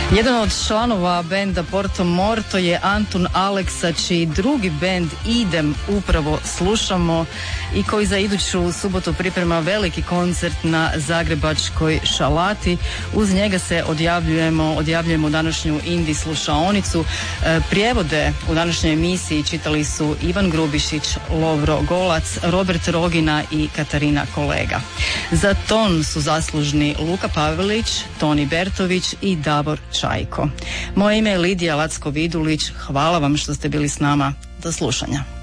Jedan od članova benda Porto Morto je Antun Aleksa, čiji drugi bend Idem upravo slušamo i koji za iduću subotu priprema veliki koncert na zagrebačkoj Šalati. Uz njega se odjavljujemo današnju Indie slušaonicu. Prijevode u današnjoj emisiji čitali su Ivan Grubišić, Lovro Golac, Robert Rogina i Katarina Kolega. Za ton su zaslužni Luka Pavelić, Toni Bertović i Davor Čajko. Moje ime je Lidija Lacko-Vidulić. Hvala vam što ste bili s nama. Do slušanja.